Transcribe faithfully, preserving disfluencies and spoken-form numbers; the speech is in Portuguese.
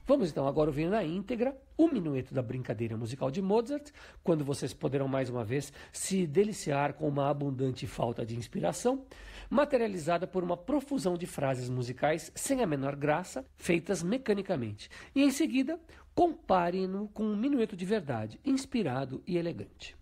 Vamos então agora ouvir na íntegra o minueto da brincadeira musical de Mozart, quando vocês poderão mais uma vez se deliciar com uma abundante falta de inspiração, materializada por uma profusão de frases musicais sem a menor graça, feitas mecanicamente. E em seguida, compare-no com um minueto de verdade, inspirado e elegante.